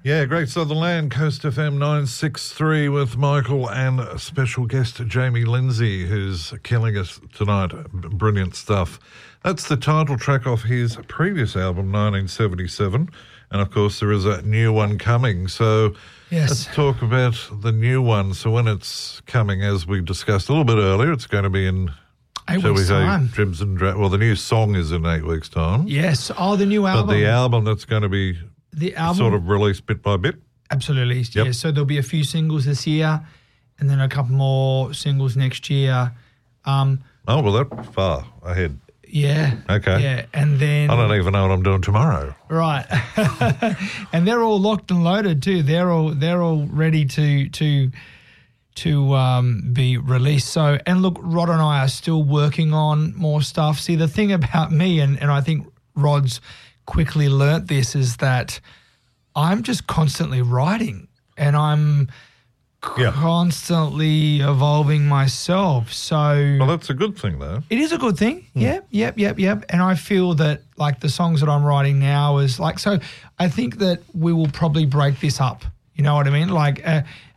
Yeah, Great Southern Land, Coast FM 963 with Michael and special guest Jamie Lindsay, who's killing us tonight. Brilliant stuff. That's the title track off his previous album, 1977. And, of course, there is a new one coming. So let's talk about the new one. So when it's coming, as we discussed a little bit earlier, it's going to be in 8 weeks' time. Dribs and Drabs. Well, the new song is in 8 weeks' time. Yes. Oh, the new album. But the album that's going to be sort of released bit by bit. Absolutely. Yep. Yeah. So there'll be a few singles this year and then a couple more singles next year. Well, that's far ahead. Yeah. Okay. Yeah. And then I don't even know what I'm doing tomorrow. Right. And they're all locked and loaded too. They're all ready to be released. So, and look, Rod and I are still working on more stuff. See, the thing about me, and I think Rod's quickly learnt this, is that I'm just constantly writing and I'm constantly evolving myself. So, well, that's a good thing, though. It is a good thing. Yep. And I feel that, like, the songs that I'm writing now is like, so I think that we will probably break this up. You know what I mean? Like,